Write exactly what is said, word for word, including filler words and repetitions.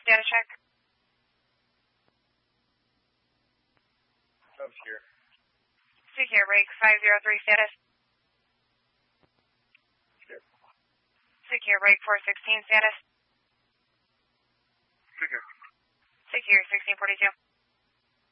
status check. Secure. Secure, break five zero three status. Secure. Secure, break four sixteen status. Secure. Secure, sixteen forty-two.